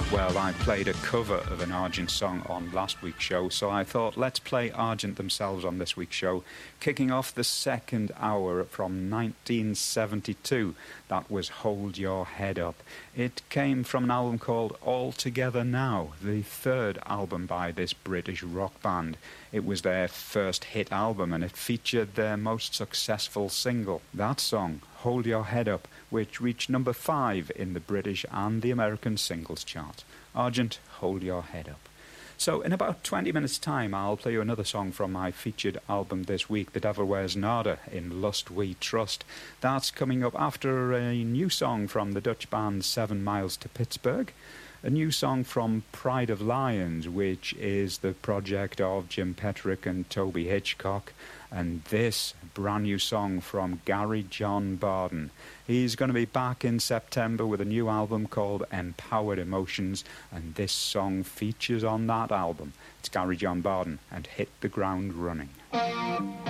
Well, I played a cover of an Argent song on last week's show, so I thought let's play Argent themselves on this week's show, kicking off the second hour from 1972. That was Hold Your Head Up. It came from an album called All Together Now, the third album by this British rock band. It was their first hit album, and it featured their most successful single, that song, Hold Your Head Up, which reached number 5 in the British and the American singles chart. Argent, Hold Your Head Up. So in about 20 minutes' time, I'll play you another song from my featured album this week, The Devil Wears Nada, In Lust We Trust. That's coming up after a new song from the Dutch band 7 Miles to Pittsburgh, a new song from Pride of Lions, which is the project of Jim Petrick and Toby Hitchcock, and this brand new song from Gary John Barden. He's going to be back in September with a new album called Empowered Emotions, and this song features on that album. It's Gary John Barden and Hit the Ground Running.